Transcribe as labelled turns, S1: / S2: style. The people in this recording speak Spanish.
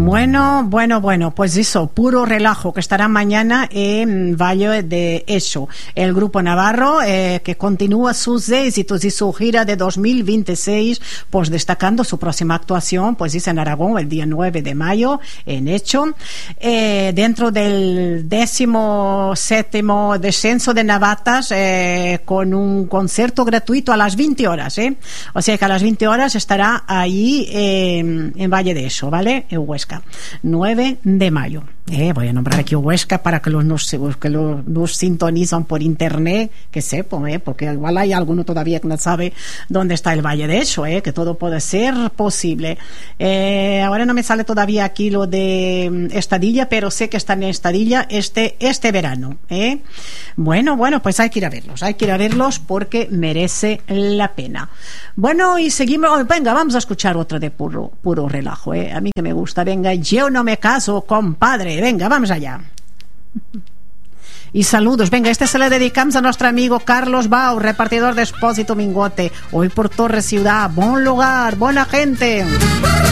S1: Bueno, pues eso, puro relajo, que estará mañana en Valle de Eso. El grupo navarro que continúa sus éxitos y su gira de 2026, pues destacando su próxima actuación, pues es en Aragón el día 9 de mayo, en Hecho, dentro del 17º descenso de Navatas, con un concierto gratuito a las 20 horas, o sea que a las 20 horas estará ahí en Valle de Eso, ¿vale? En Huesca, 9 de mayo. Voy a nombrar aquí Huesca para que nos sintonizan por internet, que sepan, porque igual hay alguno todavía que no sabe dónde está el Valle de Eso, que todo puede ser posible. Ahora no me sale todavía aquí lo de Estadilla, pero sé que están en Estadilla este verano. Bueno, pues hay que ir a verlos porque merece la pena. Bueno, y seguimos. Venga, vamos a escuchar otra de puro relajo, a mí que me gusta. Venga, yo no me caso, compadre. Venga, vamos allá. Y saludos. Venga, este se le dedicamos a nuestro amigo Carlos Bau, repartidor de Expósito Mingote, hoy por Torre Ciudad. Buen lugar, buena gente.